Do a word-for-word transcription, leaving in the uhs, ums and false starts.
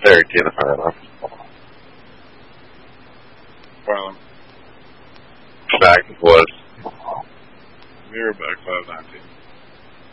thirteen, if I remember. Well, Fact was. Mirrorback five nineteen.